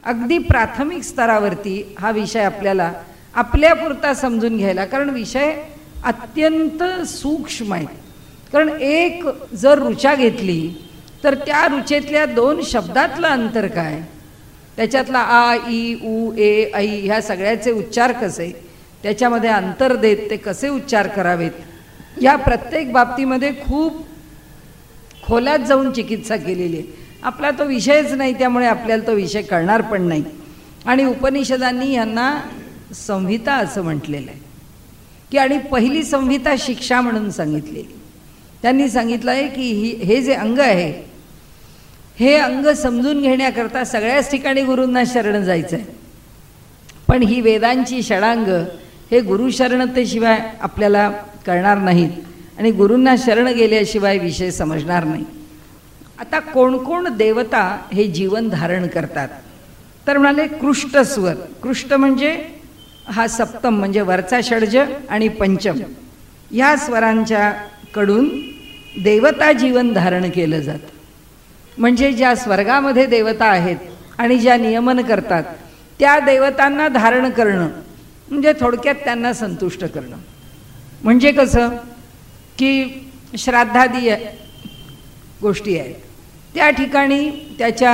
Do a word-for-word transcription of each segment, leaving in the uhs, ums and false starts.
अगदी प्राथमिक स्तरावरती हा विषय आपल्याला आपल्यापुरता समजून घ्यायला, कारण विषय अत्यंत सूक्ष्म आहे. कारण एक जर ऋचा घेतली तर त्या ऋचेतल्या दोन शब्दातलं अंतर काय, त्याच्यातला आ ई उ ए ऐ ह्या सगळ्याचे उच्चार कसे, त्याच्यामध्ये अंतर देत ते कसे उच्चार करावेत, या प्रत्येक बाबतीमध्ये खूप खोलात जाऊन चिकित्सा केलेली आहे. आपला तो विषयच नाही, त्यामुळे आपल्याला तो विषय कळणार पण नाही. आणि उपनिषदांनी यांना संहिता असं म्हटलेलं आहे की, आणि पहिली संहिता शिक्षा म्हणून सांगितलेली. त्यांनी सांगितलं आहे की ही हे जे अंग आहे हे अंग समजून घेण्याकरता सगळ्याच ठिकाणी गुरूंना शरण जायचं आहे. पण ही वेदांची षडांग हे गुरुशरणतेशिवाय आपल्याला कळणार नाहीत आणि गुरूंना शरण गेल्याशिवाय विषय समजणार नाही. आता कोण कोण देवता हे जीवन धारण करतात तर म्हणाले कृष्टस्वर. कृष्ट म्हणजे हा सप्तम म्हणजे वरचा षड्ज आणि पंचम ह्या स्वरांच्या कडून देवता जीवन धारण केलं जातं. म्हणजे ज्या स्वर्गामध्ये देवता आहेत आणि ज्या नियमन करतात त्या देवतांना धारण करणं म्हणजे थोडक्यात त्यांना संतुष्ट करणं. म्हणजे कसं की श्राद्धादी गोष्टी आहेत त्या ठिकाणी त्याच्या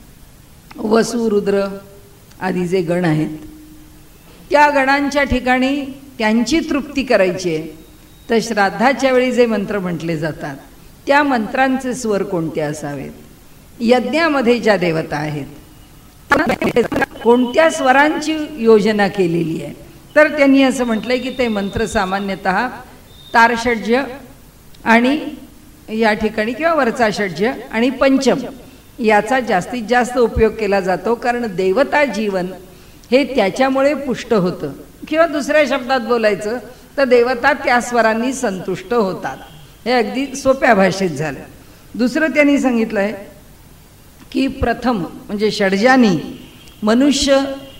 वसु रुद्र आदी जे गण आहेत त्या गणांच्या ठिकाणी त्यांची तृप्ती करायची आहे. तर श्राद्धाच्या वेळी जे मंत्र म्हटले जातात त्या मंत्रांचे स्वर कोणते असावेत, यज्ञामध्ये ज्या देवता आहेत कोणत्या स्वरांची योजना केलेली आहे. तर त्यांनी असं म्हटलंय की ते मंत्र सामान्यतः तारषड्ज आणि या ठिकाणी किंवा वरचा षड्ज आणि पंचम याचा जास्तीत जास्त उपयोग केला जातो. कारण देवता जीवन हे त्याच्यामुळे पुष्ट होतं, किंवा दुसऱ्या शब्दात बोलायचं तर देवता त्या स्वरांनी संतुष्ट होतात. हे अगदी सोप्या भाषेत झालं. दुसरं त्यांनी सांगितलं आहे की प्रथम म्हणजे षड्जानी मनुष्य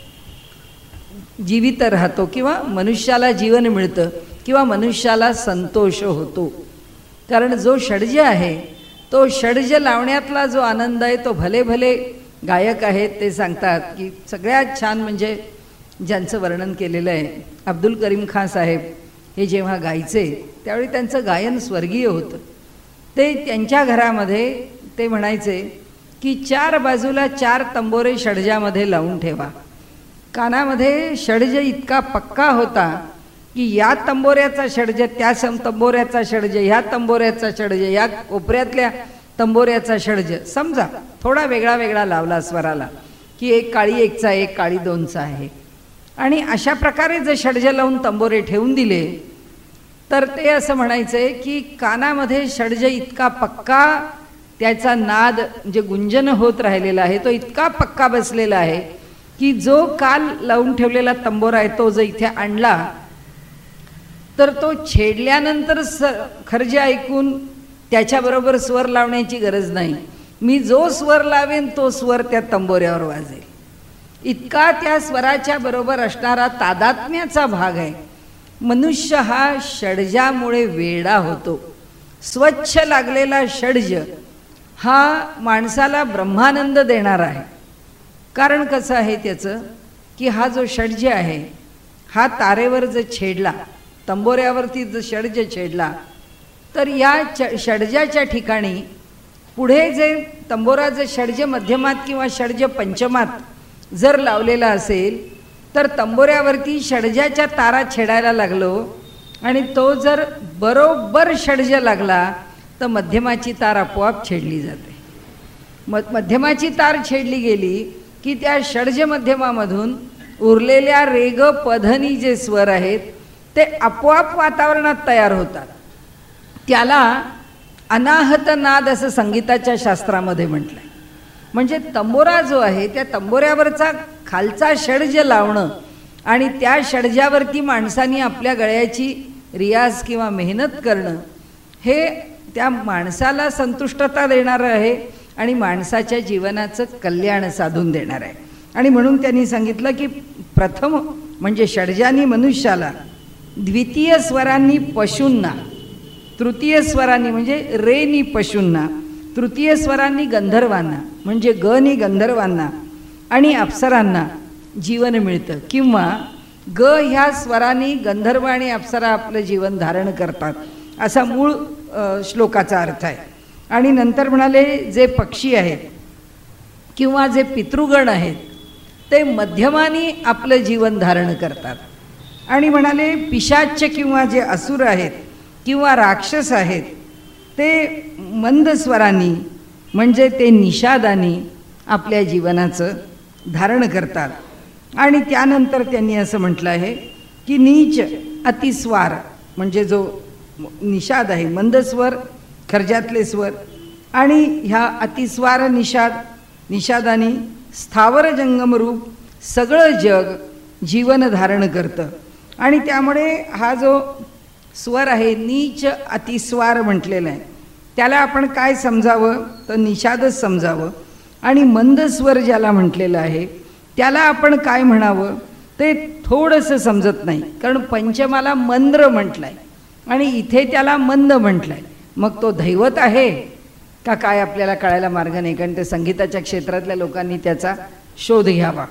जीवित राहतो किंवा मनुष्याला जीवन मिळतं किंवा मनुष्याला संतोष होतो. कारण जो षड्ज आहे तो षड्ज लावण्यातला जो आनंद आहे तो भले भले गायक आहेत ते सांगतात की सगळ्यात छान म्हणजे ज्यांचं वर्णन केलेलं आहे अब्दुल करीम खान साहेब हे जेव्हा गायचे त्यावेळी त्यांचं गायन स्वर्गीय होतं. ते त्यांच्या घरामध्ये ते म्हणायचे की चार बाजूला चार तंबोरे षड्जामध्ये लावून ठेवा. कानामध्ये षड्ज इतका पक्का होता की या तंबोऱ्याचा षड्ज त्या सम तंबोऱ्याचा षड्ज ह्या तंबोऱ्याचा षड्ज या कोपऱ्यातल्या तंबोऱ्याचा षड्ज समजा थोडा वेगळा वेगळा लावला स्वराला की एक काळी एकचा एक काळी दोनचा आहे. आणि अशा प्रकारे जर षड्ज लावून तंबोरे ठेवून दिले तर ते असं म्हणायचे की कानामध्ये षड्ज इतका पक्का त्याचा नाद म्हणजे गुंजन होत राहिलेला आहे, तो इतका पक्का बसलेला आहे की जो काल लावून ठेवलेला तंबोरा आहे तो जर इथे आणला तर तो छेडल्यानंतर स खर्जे ऐकून त्याच्याबरोबर स्वर लावण्याची गरज नाही. मी जो स्वर लावेन तो स्वर त्या तंबोऱ्यावर वाजेल. इतका त्या स्वराच्या बरोबर असणारा तादात्म्याचा भाग आहे. मनुष्य हा षड्जामुळे वेडा होतो. स्वच्छ लागलेला षड्ज हा माणसाला ब्रह्मानंद देणारा आहे. कारण कसं आहे त्याचं की हा जो षड्ज आहे हा तारेवर जर छेडला तंबोऱ्यावरती जर षड्ज छेडला तर या च षड्जाच्या ठिकाणी पुढे जे तंबोरा जर षड्ज मध्यमात किंवा षड्ज पंचमात जर लावलेला असेल तर तंबोऱ्यावरती षड्जाच्या तारा छेडायला लागलो आणि तो जर बरोबर षड्ज लागला तर मध्यमाची तार आपोआप छेडली जाते. म मध्यमाची तार छेडली गेली की त्या षड्ज मध्यमामधून उरलेल्या रेग पधनी जे स्वर आहेत ते आपोआप वातावरणात तयार होतात. त्याला अनाहत नाद असं संगीताच्या शास्त्रामध्ये म्हटलं आहे. म्हणजे तंबोरा जो आहे त्या तंबोऱ्यावरचा खालचा षड्ज लावणं आणि त्या षड्जावरती माणसांनी आपल्या गळ्याची रियाज किंवा मेहनत करणं हे त्या माणसाला संतुष्टता देणारं आहे आणि माणसाच्या जीवनाचं कल्याण साधून देणार आहे. आणि म्हणून त्यांनी सांगितलं की प्रथम म्हणजे षड्जानी मनुष्याला, द्वितीय स्वरांनी पशूंना, तृतीय स्वरांनी म्हणजे रेनी पशूंना, तृतीय स्वरांनी गंधर्वांना म्हणजे गनी गंधर्वांना आणि अप्सरांना जीवन मिळतं, किंवा ग ह्या स्वरांनी गंधर्व आणि अप्सरा आपलं जीवन धारण करतात, असा मूळ श्लोकाचा अर्थ आहे. आणि नंतर म्हणाले जे पक्षी आहेत किंवा जे पितृगण आहेत ते मध्यमानी आपलं जीवन धारण करतात. आणि म्हणाले पिशाच्य किंवा जे असुर आहेत किंवा राक्षस आहेत ते मंद स्वरांनी म्हणजे ते निषादानी आपल्या जीवनाचं धारण करतात. आणि त्यानंतर त्यांनी असं म्हटलं आहे की नीच अतिस्वार म्हणजे जो निषाद आहे, मंदस्वर खर्जातले स्वर, आणि ह्या अतिस्वार निषाद निषादानी स्थावर जंगम रूप सगळं जग जीवन धारण करतं. आणि त्यामुळे हा जो स्वर आहे नीच अतिस्वार म्हटलेला आहे, त्याला आपण काय समजावं तर निषादच समजावं. आणि मंद स्वर ज्याला म्हटलेलं आहे त्याला आपण काय म्हणावं ते थोडंसं समजत नाही, कारण पंचमाला मंद्र म्हटलं आहे आणि इथे त्याला मंद म्हटलं आहे. मग तो दैवत आहे का काय आपल्याला कळायला मार्ग नाही, कारण ते संगीताच्या क्षेत्रातल्या लोकांनी त्याचा शोध घ्यावा.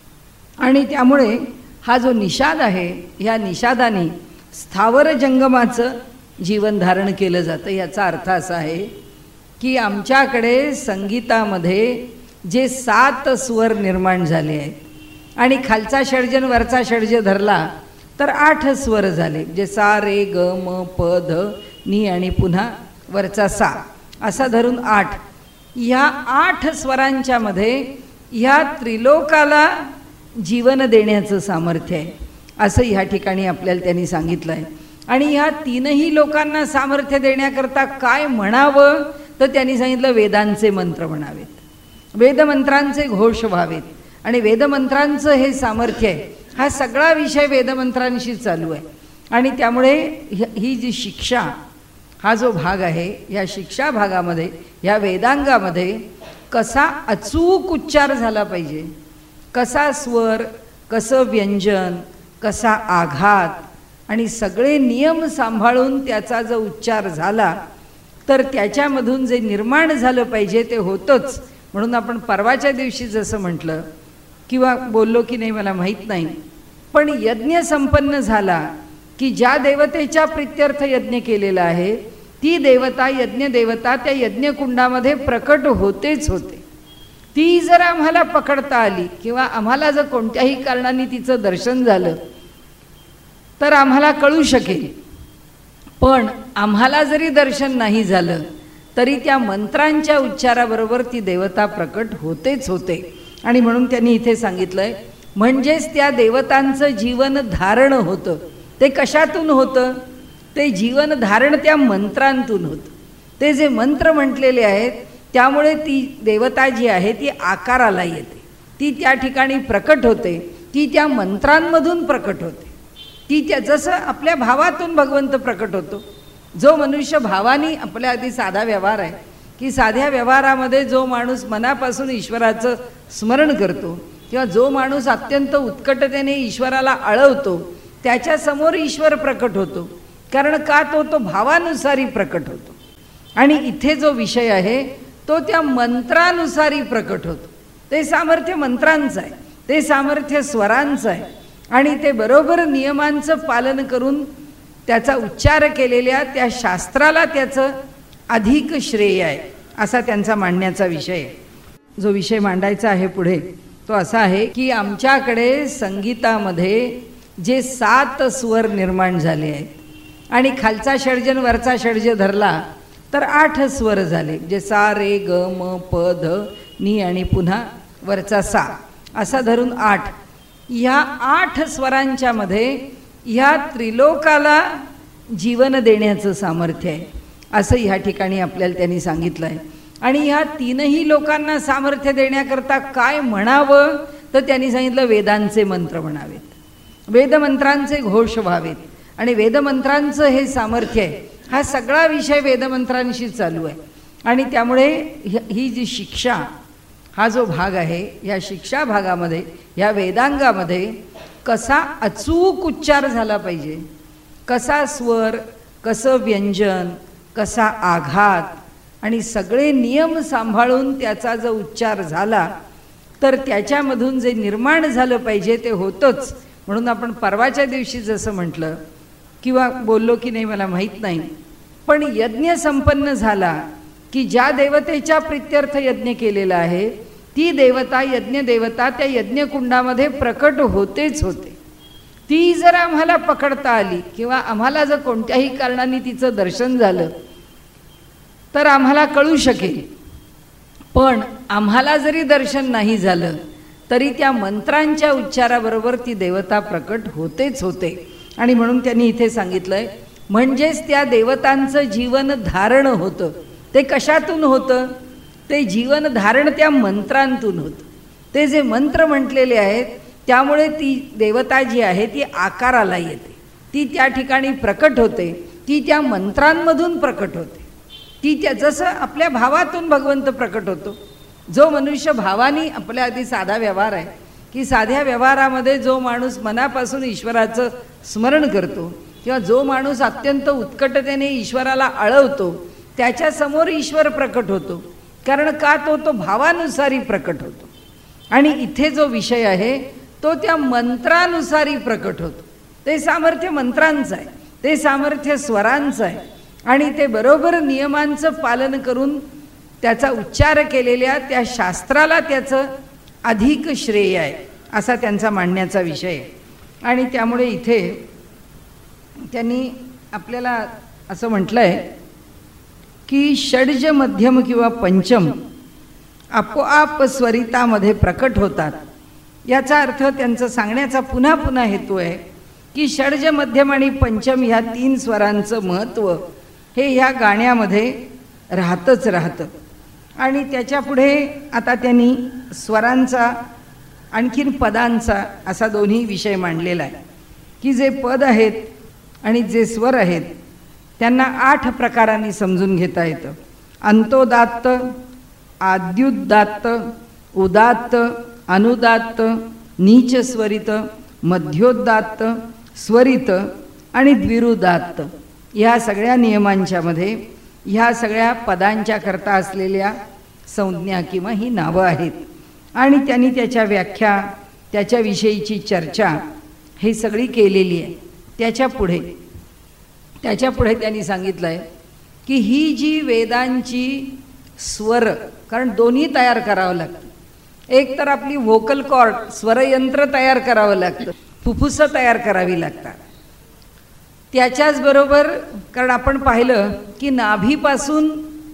आणि त्यामुळे हा जो निषाद आहे ह्या निषादाने स्थावर जंगमाचं जीवन धारण केलं जातं. याचा अर्थ असा आहे की आमच्याकडे संगीतामध्ये जे सात स्वर निर्माण झाले आहेत आणि खालचा षड्ज वरचा षड्ज धरला तर आठ स्वर झाले, जे सा रे ग म प ध नी आणि पुन्हा वरचा सा असा धरून आठ. ह्या आठ स्वरांच्या मध्ये ह्या त्रिलोकाला जीवन देण्याचं सामर्थ्य आहे असं ह्या ठिकाणी आपल्याला त्यांनी सांगितलं आहे. आणि ह्या तीनही लोकांना सामर्थ्य देण्याकरता काय म्हणावं तर त्यांनी सांगितलं वेदांचे मंत्र म्हणावेत, वेदमंत्रांचे घोष व्हावेत. आणि वेदमंत्रांचं हे सामर्थ्य आहे, हा सगळा विषय वेदमंत्रांशी चालू आहे. आणि त्यामुळे ही जी शिक्षा हा जो भाग आहे या शिक्षा भागामध्ये या वेदांगामध्ये कसा अचूक उच्चार झाला पाहिजे, कसा स्वर, कसं व्यंजन, कसा आघात आणि सगळे नियम सांभाळून त्याचा जो उच्चार झाला तर त्याच्यामधून जे निर्माण झालं पाहिजे ते होतंच. म्हणून आपण परवाच्या दिवशी जसं म्हटलं किंवा बोललो की नाही मला माहीत नाही, पण यज्ञ संपन्न झाला की ज्या देवतेच्या प्रित्यर्थ यज्ञ केलेला आहे ती देवता यज्ञ देवता त्या यज्ञकुंडामध्ये प्रकट होतेच होते. ती जर आम्हाला पकडता आली किंवा आम्हाला जर कोणत्याही कारणाने तिचं दर्शन झालं तर आम्हाला कळू शकेल, पण आम्हाला जरी दर्शन नाही झालं तरी त्या मंत्रांच्या उच्चाराबरोबर ती देवता प्रकट होतेच होते. आणि म्हणून त्यांनी इथे सांगितलंय म्हणजेच त्या देवतांचं जीवन धारण होतं. ते कशातून होतं? ते जीवन धारण त्या मंत्रांतून होतं. ते जे मंत्र म्हटलेले आहेत त्यामुळे ती देवता जी आहे ती आकाराला येते, ती त्या ठिकाणी प्रकट होते, ती त्या मंत्रांमधून प्रकट होते. ती त्या जसं आपल्या भावातून भगवंत प्रकट होतो. जो मनुष्य भावानी आपल्या आधी साधा व्यवहार आहे की साध्या व्यवहारामध्ये जो माणूस मनापासून ईश्वराचं स्मरण करतो किंवा जो माणूस अत्यंत उत्कटतेने ईश्वराला आळवतो त्याच्यासमोर ईश्वर प्रकट होतो. कारण का तो तो भावानुसारी प्रकट होतो. आणि इथे जो विषय आहे तो त्या मंत्रानुसारी प्रकट होतो. ते सामर्थ्य मंत्रांचं आहे, ते सामर्थ्य स्वरांचं आहे आणि ते बरोबर नियमांचं पालन करून त्याचा उच्चार केलेल्या त्या शास्त्राला त्याचं अधिक श्रेय आहे असा त्यांचा मांडण्याचा विषय आहे. जो विषय मांडायचा आहे पुढे तो असा आहे की आमच्याकडे संगीतामध्ये जे सात स्वर निर्माण झाले आहेत आणि खालचा षड्ज वरचा षड्ज धरला तर आठ स्वर झाले, जे सा रे ग म प ध नी आणि पुन्हा वरचा सा असा धरून आठ. ह्या आठ स्वरांच्या मध्ये ह्या त्रिलोकाला जीवन देण्याचं सामर्थ्य आहे असं ह्या ठिकाणी आपल्याला त्यांनी सांगितलं आहे. आणि ह्या तीनही लोकांना सामर्थ्य देण्याकरता काय म्हणावं तर त्यांनी सांगितलं वेदांचे मंत्र म्हणावेत, वेदमंत्रांचे घोष व्हावेत. आणि वेदमंत्रांचं हे सामर्थ्य आहे, हा सगळा विषय वेदमंत्रांशी चालू आहे. आणि त्यामुळे ही जी शिक्षा हा जो भाग आहे या शिक्षा भागामध्ये या वेदांगामध्ये कसा अचूक उच्चार झाला पाहिजे, कसा स्वर, कसं व्यंजन, कसा आघात आणि सगळे नियम सांभाळून त्याचा जो उच्चार झाला तर त्याच्यामधून जे निर्माण झालं पाहिजे ते होतंच. म्हणून आपण परवाच्या दिवशी जसं म्हटलं किंवा बोललो की नाही मला माहीत नाही, पण यज्ञ संपन्न झाला की ज्या देवतेच्या प्रित्यर्थ यज्ञ केलेला आहे ती देवता, यज्ञ देवता त्या यज्ञकुंडामध्ये प्रकट होतेच होते. ती जर आम्हाला पकडता आली किंवा आम्हाला जर कोणत्याही कारणाने तिचं दर्शन झालं तर आम्हाला कळू शकेल. पण आम्हाला जरी दर्शन नाही झालं तरी त्या मंत्रांच्या उच्चाराबरोबर ती देवता प्रकट होतेच होते. आणि म्हणून त्यांनी इथे सांगितलंय, म्हणजेच त्या देवतांचं जीवन धारण होतं. ते कशातून होतं? ते जीवन धारण त्या मंत्रांतून होतं. ते जे मंत्र म्हटलेले आहेत त्यामुळे ती देवता जी आहे ती आकाराला येते, ती त्या ठिकाणी प्रकट होते, ती त्या मंत्रांमधून प्रकट होते. ती त्या जसं आपल्या भावातून भगवंत प्रकट होतो. जो मनुष्य भावानी, आपल्या आधी साधा व्यवहार आहे की साध्या व्यवहारामध्ये जो माणूस मनापासून ईश्वराचं स्मरण करतो किंवा जो माणूस अत्यंत उत्कटतेने ईश्वराला आळवतो त्याच्यासमोर ईश्वर प्रकट होतो. कारण का? तो तो भावानुसारी प्रकट होतो. आणि इथे जो विषय आहे तो त्या मंत्रानुसारी प्रकट होतो. ते सामर्थ्य मंत्रांचं आहे, ते सामर्थ्य स्वरांचं आहे आणि ते बरोबर नियमांचं पालन करून त्याचा उच्चार केलेल्या त्या शास्त्राला त्याचं अधिक श्रेय आहे असा त्यांचा मांडण्याचा विषय आहे. आणि त्यामुळे इथे त्यांनी आपल्याला असं म्हटलं आहे की षड्ज, मध्यम किंवा पंचम आपोआप स्वरितामध्ये प्रकट होतात. याचा अर्थ त्यांचा सांगण्याचा पुन्हा पुन्हा हेतू आहे की षड्ज, मध्यम आणि पंचम ह्या तीन स्वरांचं महत्त्व हे ह्या गाण्यामध्ये राहतच राहतं. आणि त्याच्या पुढे आता त्यांनी स्वरांचा आणखीन पदांचा असा दोन्ही विषय मांडलेला आहे की जे पद आहेत आणि जे स्वर आहेत त्यांना आठ प्रकारांनी समजून घेता येतं. अंतोदात्त, आद्युदात्त, उदात्त, अनुदात्त, नीचस्वरित, मध्योदात्त, स्वरित आणि द्विरुदात्त ह्या सगळ्या नियमांच्या मध्ये ह्या सगळ्या पदांच्या करता असलेल्या संज्ञा किंवा ही नावं आहेत. आणि त्यांनी त्याच्या व्याख्या, त्याच्याविषयीची चर्चा हे सगळी केलेली आहे. त्याच्या पुढे त्याच्या पुढे त्यांनी सांगितलं आहे की ही जी वेदांची स्वर, कारण दोन्ही तयार करावं लागतं. एक तर आपली व्होकल कॉर्ड, स्वरयंत्र तयार करावं लागतं, फुफ्फुसं तयार करावी लागतात. त्याच्याचबरोबर कारण आपण पाहिलं की नाभीपासून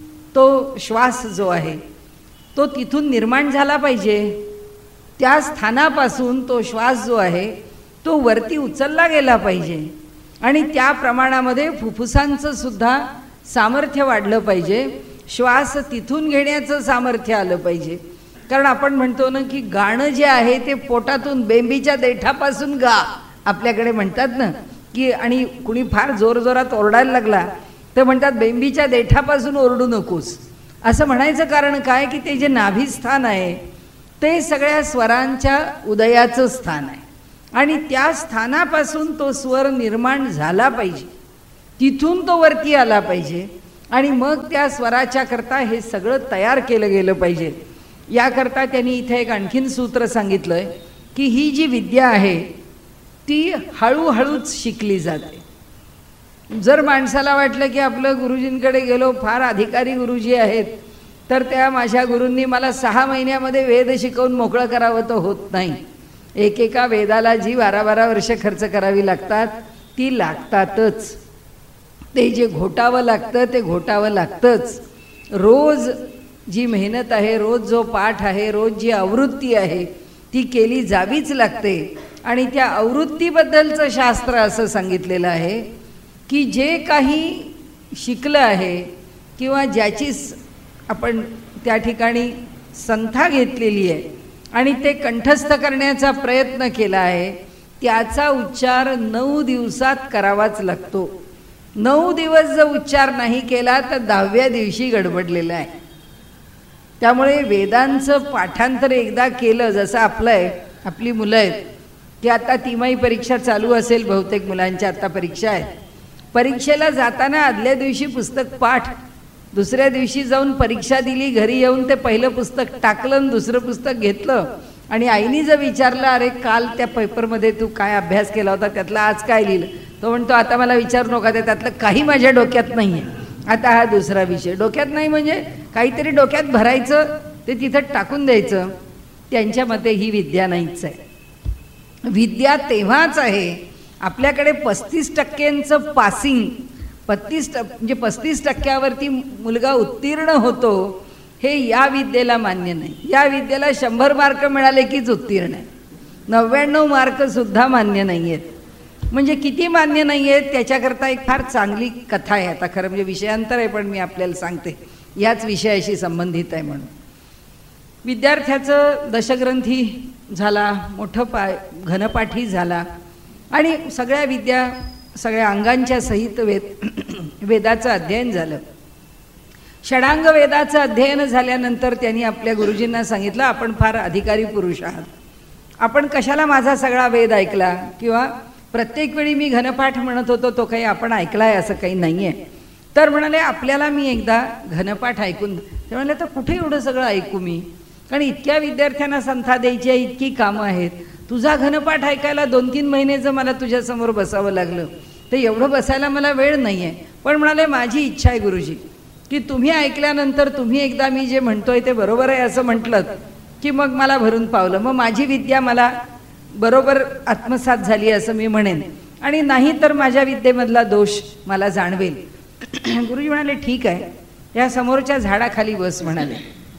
तो श्वास जो आहे तो तिथून निर्माण झाला पाहिजे. त्या स्थानापासून तो श्वास जो आहे तो वरती उचलला गेला पाहिजे आणि त्या प्रमाणामध्ये फुफ्फुसांचं सुद्धा सामर्थ्य वाढलं पाहिजे. श्वास तिथून घेण्याचं सामर्थ्य आलं पाहिजे. कारण आपण म्हणतो ना की गाणं जे आहे ते पोटातून, बेंबीच्या देठापासून गा, आपल्याकडे म्हणतात ना की, आणि कुणी फार जोरजोरात ओरडायला लागला तर म्हणतात बेंबीच्या देठापासून ओरडू नकोस. असं म्हणायचं कारण काय की ते जे नाभिस्थान आहे ते सगळ्या स्वरांच्या उदयाचं स्थान आहे आणि त्या स्थानापासून तो स्वर निर्माण झाला पाहिजे, तिथून तो वरती आला पाहिजे आणि मग त्या स्वराच्या करता हे सगळं तयार केलं गेलं पाहिजे. याकरता त्यांनी इथे एक आणखीन सूत्र सांगितलंय की ही जी विद्या आहे ती हळूहळूच शिकली जाते. जर माणसाला वाटलं की आपलं गुरुजींकडे गेलो, फार अधिकारी गुरुजी आहेत, तर त्या माझ्या गुरूंनी मला सहा महिन्यामध्ये वेद शिकवून मोकळं करावं तर होत नाही. एकेका वेदाला जी बारा बारा वर्ष खर्च करावी लागतात ती लागतातच. ते जे घोटावं लागतं ते घोटावं लागतंच. रोज जी मेहनत आहे, रोज जो पाठ आहे, रोज जी आवृत्ती आहे ती केली जावीच लागते. आणि त्या आवृत्तीबद्दलचं शास्त्र असं सांगितलेलं आहे की जे काही शिकलं आहे किंवा ज्याची आपण त्या ठिकाणी संथा घेतलेली आहे आणि ते कंठस्थ करण्याचा प्रयत्न केला आहे त्याचा उच्चार नऊ दिवसात करावाच लागतो. नऊ दिवस जर उच्चार नाही केला तर दहाव्या दिवशी गडबडलेला आहे. त्यामुळे वेदांचं पाठांतर एकदा केलं, जसं आपलं आहे, आपली मुलं आहेत की आता तिमाही परीक्षा चालू असेल, बहुतेक मुलांच्या आता परीक्षा आहेत, परीक्षेला जाताना आदल्या दिवशी पुस्तक पाठ दुसऱ्या दिवशी जाऊन परीक्षा दिली, घरी येऊन ते पहिलं पुस्तक टाकलं आणि दुसरं पुस्तक घेतलं आणि आईनी जर विचारलं, अरे काल त्या पेपरमध्ये तू काय अभ्यास केला होता, त्यातलं आज काय लिहिलं, तो म्हणतो आता मला विचारू नका, ते त्यातलं काही माझ्या डोक्यात नाही आहे, आता हा दुसरा विषय. डोक्यात नाही म्हणजे काहीतरी डोक्यात भरायचं, ते तिथं टाकून द्यायचं. त्यांच्या मते ही विद्या नाहीच आहे. विद्या तेव्हाच आहे आपल्याकडे पस्तीस टक्क्यांचं पासिंग, पस्तीस टक् म्हणजे पस्तीस टक्क्यावरती मुलगा उत्तीर्ण होतो, हे या विद्येला मान्य नाही. या विद्येला शंभर मार्क मिळाले कीच उत्तीर्ण आहे, नव्याण्णव मार्कसुद्धा मान्य नाही आहेत. म्हणजे किती मान्य नाही आहेत त्याच्याकरता एक फार चांगली कथा आहे. आता खरं म्हणजे विषयांतर आहे, पण मी आपल्याला सांगते, याच विषयाशी संबंधित आहे म्हणून. विद्यार्थ्याचं दशग्रंथी झाला, मोठं पा घनपाठी झाला आणि सगळ्या विद्या सगळ्या अंगांच्या सहित वेद वेदाचं अध्ययन झालं. षडांग वेदाचं अध्ययन झाल्यानंतर त्यांनी आपल्या गुरुजींना सांगितलं, आपण फार अधिकारी पुरुष आहात, आपण कशाला माझा सगळा वेद ऐकला, किंवा प्रत्येक वेळी मी घनपाठ म्हणत होतो तो काही आपण ऐकला आहे असं काही नाही आहे. तर म्हणाले आपल्याला मी एकदा घनपाठ ऐकून. ते म्हणाले तर कुठे एवढं सगळं ऐकू मी, कारण इतक्या विद्यार्थ्यांना संथा द्यायची आहे, इतकी कामं आहेत, तुझा घनपाठ ऐकायला दोन तीन महिने जर मला तुझ्यासमोर बसावं लागलं तर एवढं बसायला मला वेळ नाही आहे. पण म्हणाले माझी इच्छा आहे गुरुजी की तुम्ही ऐकल्यानंतर तुम्ही एकदा मी जे म्हणतोय ते बरोबर आहे असं म्हटलं की मग मला भरून पावलं, मग माझी विद्या मला बरोबर आत्मसात झाली असं मी म्हणेन, आणि नाही तर माझ्या विद्येमधला दोष मला जाणवेल. गुरुजी म्हणाले ठीक आहे, या समोरच्या झाडाखाली बस म्हणाले.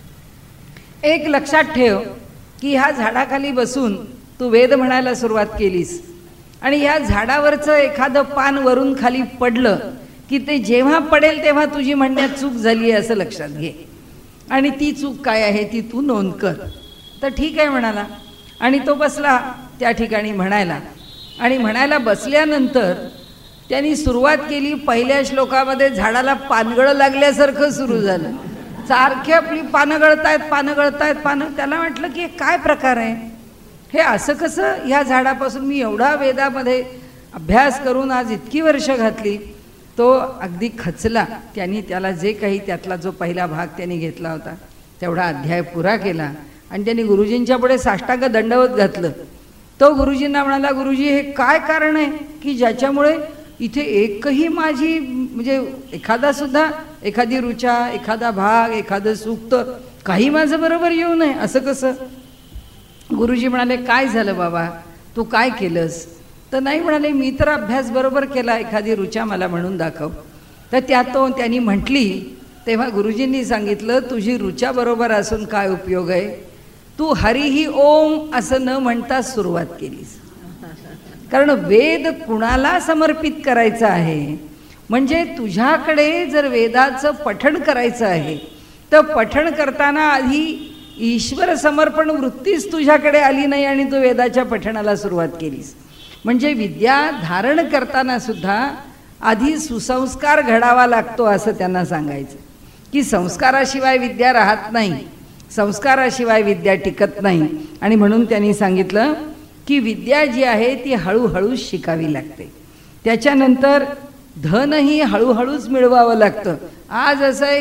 एक लक्षात ठेव की ह्या झाडाखाली बसून तू वेद म्हणायला सुरुवात केलीस आणि ह्या झाडावरचं एखादं पान वरून खाली पडलं की ते जेव्हा पडेल तेव्हा तुझी म्हणण्यात चूक झाली आहे असं लक्षात घे, आणि ती चूक काय आहे ती तू नोंद कर. तर ठीक आहे म्हणाला, आणि तो बसला त्या ठिकाणी म्हणायला. आणि म्हणायला बसल्यानंतर त्यांनी सुरुवात केली, पहिल्या श्लोकामध्ये झाडाला पानगळं लागल्यासारखं सुरू झालं, सारखे आपली पानं गळतायत पानं गळतायत पानं. त्याला वाटलं की काय प्रकार आहे हे, असं कसं, ह्या झाडापासून मी एवढा वेदामध्ये अभ्यास करून आज इतकी वर्ष घातली. तो अगदी खचला. त्यांनी त्याला जे काही त्यातला जो पहिला भाग त्यांनी घेतला होता तेवढा अध्याय पुरा केला आणि त्यांनी गुरुजींच्या पुढे साष्टांग दंडवत घातलं. तो गुरुजींना म्हणाला, गुरुजी हे काय कारण आहे की ज्याच्यामुळे इथे एकही माझी म्हणजे एखादा सुद्धा एखादी ऋचा, एखादा भाग, एखादं सूक्त काही माझं बरोबर येऊ नये, असं कसं. गुरुजी म्हणाले काय झालं बाबा, तू काय केलंस. तर नाही म्हणाले, मी तर अभ्यास बरोबर केला, एखादी ऋचा मला म्हणून दाखव. तर त्यात तो त्यांनी म्हटली, तेव्हा गुरुजींनी सांगितलं तुझी ऋचा बरोबर असून काय उपयोग आहे, तू हरिही ओम असं न म्हणता सुरुवात केलीस. कारण वेद कुणाला समर्पित करायचा आहे, म्हणजे तुझ्याकडे जर वेदाचं पठण करायचं आहे तर पठण करताना आधी ईश्वर समर्पण वृत्तीच तुझ्याकडे आली नाही आणि तू वेदाच्या पठणाला सुरुवात केलीस. म्हणजे विद्या धारण करताना सुद्धा आधी सुसंस्कार घडावा लागतो असं त्यांना सांगायचं, की संस्काराशिवाय विद्या राहत नाही, संस्काराशिवाय विद्या टिकत नाही. आणि म्हणून त्यांनी सांगितलं की विद्या जी आहे ती हळूहळू शिकावी लागते, त्याच्यानंतर धनही हळूहळूच मिळवावं लागतं. आज असं